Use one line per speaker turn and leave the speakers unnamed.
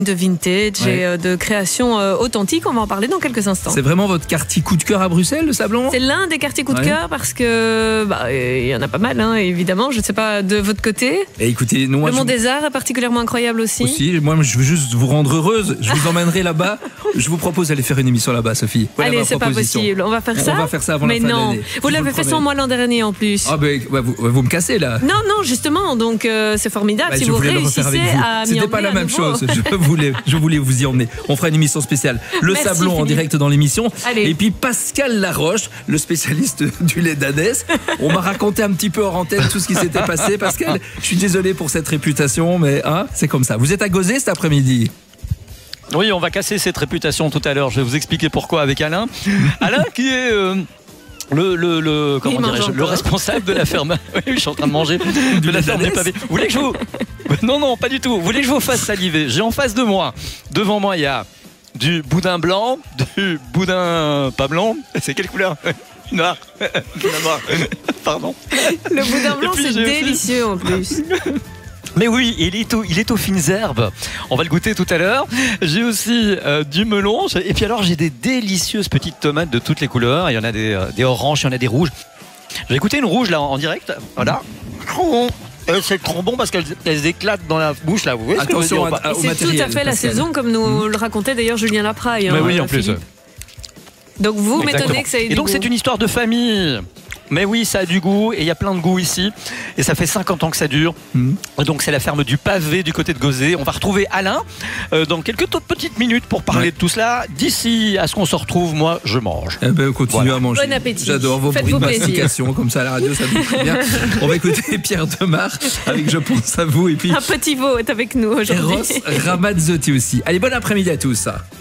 de vintage et de création authentique. On va en parler dans quelques instants.
C'est vraiment votre quartier coup de cœur à Bruxelles, le Sablon ?
C'est l'un des quartiers coup de cœur parce que il y en a pas mal, évidemment. Je ne sais pas de votre côté.
Et écoutez, non,
le Mont des Arts est particulièrement incroyable aussi.
Moi, je veux juste vous rendre heureuse. Je vous emmènerai là-bas. Je vous propose d'aller faire une émission là-bas, Sophie. Voilà.
Allez, c'est pas possible. On va faire ça.
On va faire ça avant la fin de l'année.
Mais non, vous l'avez fait sans moi l'an dernier en plus.
Ah vous me cassez là.
Non, justement. Donc c'est formidable si vous réussissez à m'y emmener.
C'était pas la même chose. Je voulais vous y emmener. On fera une émission spéciale. Le Sablon en direct dans l'émission.
Allez.
Et puis Pascal Laroche, le spécialiste du lait d'ânesse. On m'a raconté un petit peu hors antenne tout ce qui s'était passé. Pascal, je suis désolé pour cette réputation, mais c'est comme ça. Vous êtes à Gauzet cet après-midi ?
Oui, on va casser cette réputation tout à l'heure. Je vais vous expliquer pourquoi avec Alain. Alain qui est le responsable de la ferme. Oui, je suis en train de manger de la ferme du pavé. Vous voulez que je vous... Non, pas du tout. Vous voulez que je vous fasse saliver ? J'ai en face de moi, devant moi, il y a du boudin blanc, du boudin pas blanc. C'est quelle couleur ? Noir. Pardon.
Le boudin blanc, c'est délicieux en plus.
Mais oui, il est aux fines herbes. On va le goûter tout à l'heure. J'ai aussi du melon. Et puis alors, j'ai des délicieuses petites tomates de toutes les couleurs. Il y en a des oranges, il y en a des rouges. J'ai goûté une rouge là en direct. Voilà. C'est trop bon parce qu'elles éclatent dans la bouche là. Vous voyez
attention
au
matériel. C'est tout à fait la saison comme nous le racontait d'ailleurs Julien Lapraille.
Mais oui, en plus.
Donc vous m'étonnez que ça ait du goût.
Et donc c'est une histoire de famille. Mais oui, ça a du goût et il y a plein de goût ici. Et ça fait 50 ans que ça dure. Et donc c'est la ferme du Pavé du côté de Gauzet. On va retrouver Alain dans quelques petites minutes pour parler de tout cela. D'ici à ce qu'on se retrouve, moi, je mange.
Continuez à manger.
Bon appétit.
J'adore vos bruits de mastication comme ça à la radio, ça me fait bien. On va écouter Pierre Demar avec Je pense à vous. Et puis
un petit veau est avec nous aujourd'hui.
Eros Ramazzotti aussi. Allez, bon après-midi à tous.